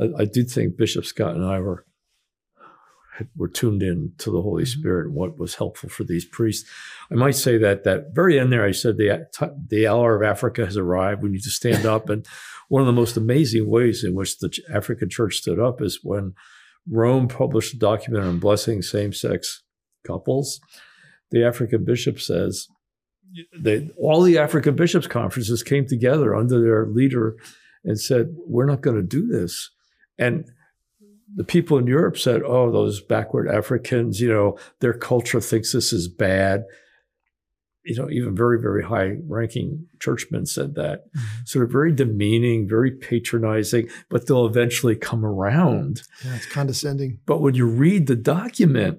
I do think Bishop Scott and I were tuned in to the Holy Spirit and what was helpful for these priests. I might say that very end there, I said the hour of Africa has arrived. We need to stand up. And one of the most amazing ways in which the African church stood up is when Rome published a document on blessing same-sex couples. The African bishop says, all the African bishops' conferences came together under their leader and said, we're not going to do this. And the people in Europe said, oh, those backward Africans, their culture thinks this is bad. Even very, very high-ranking churchmen said that. So they're very demeaning, very patronizing, but they'll eventually come around. Yeah, it's condescending. But when you read the document,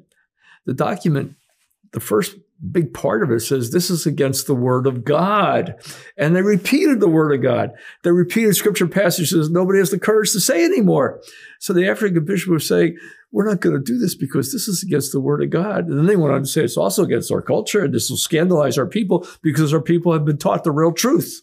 the first big part of it says this is against the word of God. And they repeated the word of God. They repeated scripture passages nobody has the courage to say anymore. So the African bishop was saying, we're not going to do this because this is against the word of God. And then they went on to say it's also against our culture and this will scandalize our people because our people have been taught the real truth.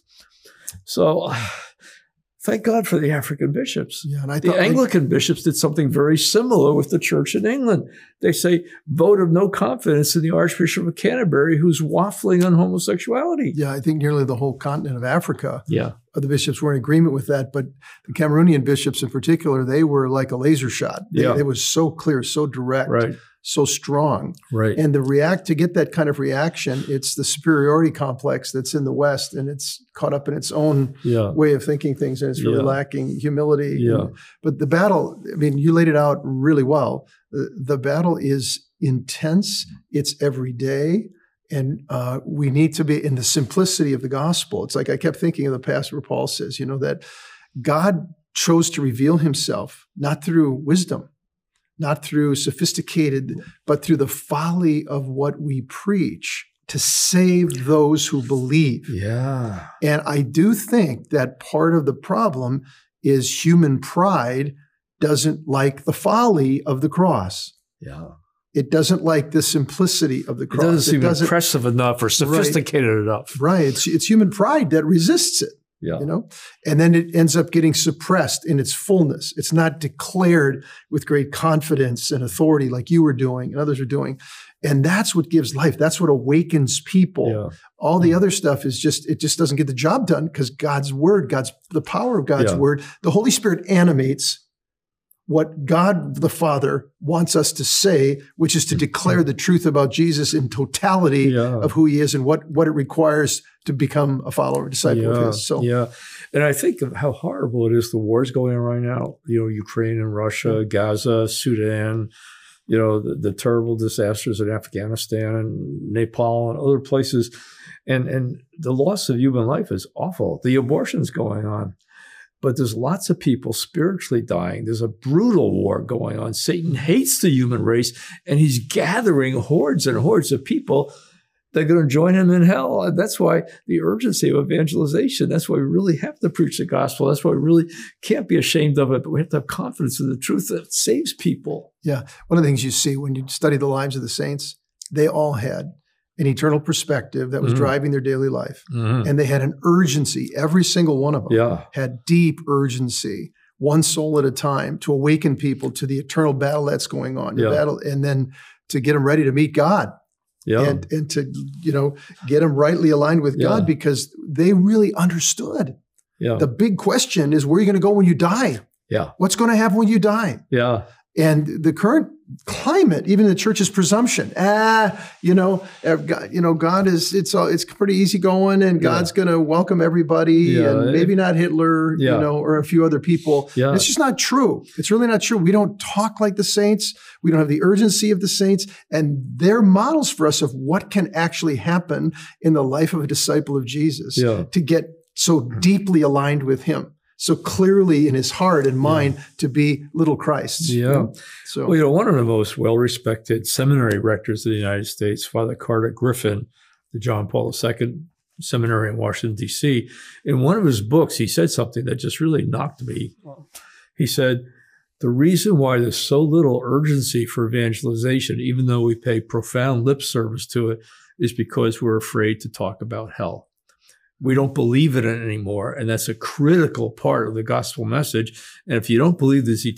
So thank God for the African bishops. Yeah, and the Anglican bishops did something very similar with the church in England. They say, vote of no confidence in the Archbishop of Canterbury who's waffling on homosexuality. Yeah, I think nearly the whole continent of Africa, the bishops were in agreement with that. But the Cameroonian bishops in particular, they were like a laser shot. It was so clear, so direct. Right. So strong. Right. And to get that kind of reaction, it's the superiority complex that's in the West, and it's caught up in its own way of thinking things, and it's really lacking humility. Yeah. But the battle, you laid it out really well. The battle is intense. It's every day. And we need to be in the simplicity of the gospel. It's like I kept thinking of the passage where Paul says, that God chose to reveal himself, not through wisdom, not through sophisticated, but through the folly of what we preach to save those who believe. Yeah. And I do think that part of the problem is human pride doesn't like the folly of the cross. Yeah. It doesn't like the simplicity of the cross. It doesn't seem impressive enough or sophisticated enough. Right. It's human pride that resists it. Yeah. And then it ends up getting suppressed in its fullness. It's not declared with great confidence and authority like you were doing and others are doing. And that's what gives life. That's what awakens people. Yeah. All the other stuff is it just doesn't get the job done because God's word, the power of God's word, the Holy Spirit animates what God the Father wants us to say, which is to declare the truth about Jesus in totality of who he is and what it requires to become a follower, a disciple of his. So, and I think of how horrible it is, the wars going on right now, Ukraine and Russia, Gaza, Sudan, the terrible disasters in Afghanistan and Nepal and other places. And the loss of human life is awful. The abortions going on. But there's lots of people spiritually dying. There's a brutal war going on. Satan hates the human race, and he's gathering hordes and hordes of people that are going to join him in hell. And that's why the urgency of evangelization, that's why we really have to preach the gospel. That's why we really can't be ashamed of it, but we have to have confidence in the truth that saves people. Yeah. One of the things you see when you study the lives of the saints, they all had an eternal perspective that was driving their daily life. And they had an urgency. Every single one of them had deep urgency, one soul at a time, to awaken people to the eternal battle that's going on, and then to get them ready to meet God. And to, get them rightly aligned with God because they really understood. The big question is, where are you going to go when you die? What's going to happen when you die? And the current climate, even the church's presumption, God is, it's pretty easy going, and God's going to welcome everybody, and maybe not Hitler, or a few other people. It's just not true. It's really not true. We don't talk like the saints. We don't have the urgency of the saints, and they're models for us of what can actually happen in the life of a disciple of Jesus to get so deeply aligned with him. So clearly in his heart and mind to be little Christs. So, one of the most well-respected seminary rectors of the United States, Father Carter Griffin, the John Paul II Seminary in Washington, D.C., in one of his books, he said something that just really knocked me. He said, the reason why there's so little urgency for evangelization, even though we pay profound lip service to it, is because we're afraid to talk about hell. we don't believe it anymore. And that's a critical part of the gospel message. And if you don't believe there's